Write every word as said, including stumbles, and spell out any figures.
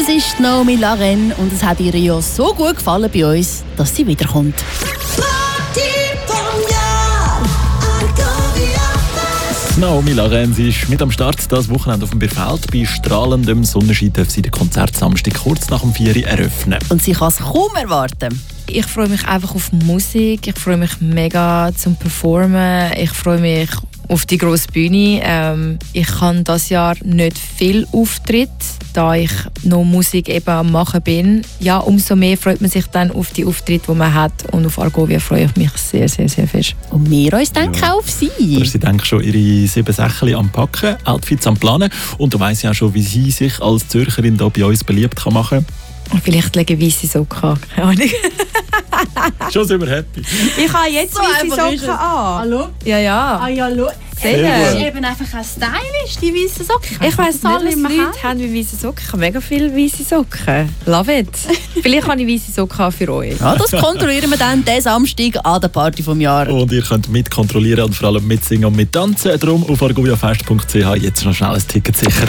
Das ist Naomi Laren und es hat ihr ja so gut gefallen bei uns, dass sie wiederkommt. Naomi Laren, sie ist mit am Start das Wochenende auf dem Bierfeld. Bei strahlendem Sonnenschein darf sie den Konzert Samstag kurz nach dem vier Uhr eröffnen. Und sie kann es kaum erwarten. Ich freue mich einfach auf Musik, ich freue mich mega zum Performen, ich freue mich auf die grosse Bühne. Ähm, ich habe dieses Jahr nicht viel Auftritt, da ich noch Musik eben am machen bin. Ja, umso mehr freut man sich dann auf die Auftritte, die man hat. Und auf Argovia freue ich mich sehr, sehr, sehr fest. Und wir uns denken ja. auch auf sie. Da ist sie denke schon ihre sieben Säckchen am Packen, Outfits am Planen. Und da weiss sie auch schon, wie sie sich als Zürcherin hier bei uns beliebt kann machen kann. Vielleicht legen weisse Socken an. Keine Ahnung. Schon sind wir happy. Ich habe jetzt so weisse Socken an. Hallo? Ja, ja. Ah, ja, hallo. Sehr Das ist gut. eben einfach ein Stylisch, die weißen Socken. Ich weiss nicht, alle was Leute haben wie weisse Socken. Ich habe mega viele weisse Socken. Love it. Vielleicht habe ich weisse Socken für euch. Ja, das kontrollieren wir dann diesen Samstag an der Party vom Jahr. Und ihr könnt mitkontrollieren und vor allem mitsingen und mittanzen. Darum auf argoviafest punkt c h jetzt noch schnell ein Ticket sichern.